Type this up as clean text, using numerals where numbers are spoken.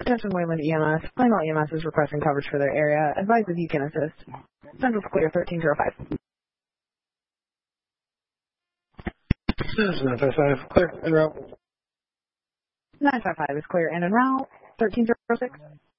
Attention Wayland EMS. Final EMS is requesting coverage for their area. Advise if you can assist. Central clear 1305. This is 955, clear, en route. 955 is clear and en route. 1306.